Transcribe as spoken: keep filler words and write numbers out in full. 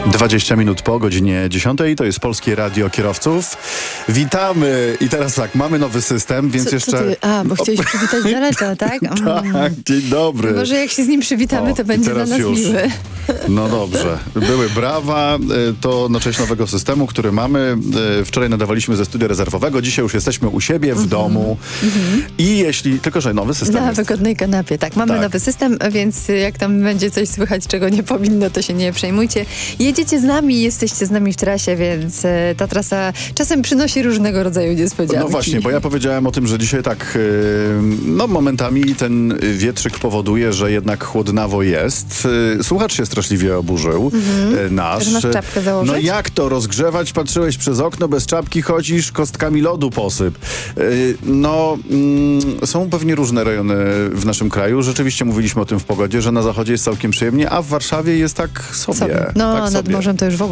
dwadzieścia minut po godzinie dziesiątej, to jest Polskie Radio Kierowców. Witamy i teraz tak, mamy nowy system, więc co, jeszcze... Co ty? A, bo chciałeś przywitać Dareta, tak? Mm. Tak, dzień dobry. Może jak się z nim przywitamy, O, to i będzie dla teraz nas już. miły. No dobrze. Były brawa, to na cześć nowego systemu, który mamy. Wczoraj nadawaliśmy ze studia rezerwowego, dzisiaj już jesteśmy u siebie w mm-hmm. domu. Mm-hmm. I jeśli, tylko że nowy system Na jest. wygodnej kanapie, tak. Mamy Tak. nowy system, więc jak tam będzie coś słychać, czego nie powinno, to się nie przejmujcie. Jedziecie z nami, jesteście z nami w trasie, więc e, ta trasa czasem przynosi różnego rodzaju niespodzianki. No właśnie, bo ja powiedziałem o tym, że dzisiaj tak, no momentami ten wietrzyk powoduje, że jednak chłodnawo jest. Słuchacz się straszliwie oburzył, mm-hmm. nasz. Że masz czapkę założyć? No jak to rozgrzewać? Patrzyłeś przez okno, bez czapki chodzisz, kostkami lodu posyp. No, są pewnie różne rejony w naszym kraju. Rzeczywiście mówiliśmy o tym w pogodzie, że na zachodzie jest całkiem przyjemnie, a w Warszawie jest tak sobie. sobie. No, tak nad sobie. morzem to już w ogóle